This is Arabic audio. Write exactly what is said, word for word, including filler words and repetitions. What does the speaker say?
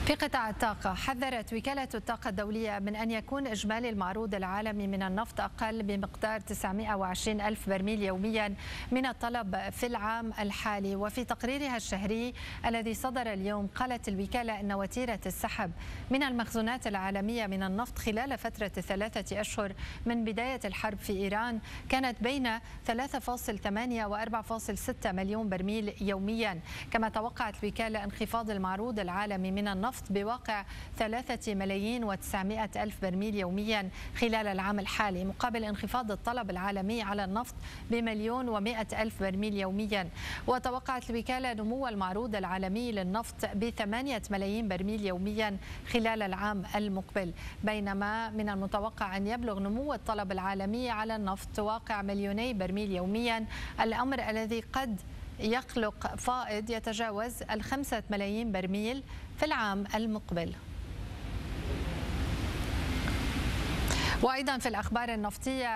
في قطاع الطاقة، حذرت وكالة الطاقة الدولية من أن يكون إجمالي المعروض العالمي من النفط أقل بمقدار تسعمئة وعشرين ألف برميل يوميا من الطلب في العام الحالي. وفي تقريرها الشهري الذي صدر اليوم، قالت الوكالة أن وتيرة السحب من المخزونات العالمية من النفط خلال فترة الثلاثة أشهر من بداية الحرب في إيران كانت بين ثلاثة فاصلة ثمانية وأربعة فاصلة ستة مليون برميل يوميا. كما توقعت الوكالة انخفاض المعروض العالمي من النفط بواقع ثلاثة ملايين وتسعمئة ألف برميل يوميا خلال العام الحالي، مقابل انخفاض الطلب العالمي على النفط بمليون ومئة ألف برميل يوميا. وتوقعت الوكالة نمو المعروض العالمي للنفط بثمانية ملايين برميل يوميا خلال العام المقبل، بينما من المتوقع أن يبلغ نمو الطلب العالمي على النفط واقع مليوني برميل يوميا، الأمر الذي قد يخلق فائض يتجاوز الخمسة ملايين برميل في العام المقبل. وأيضا في الأخبار النفطية،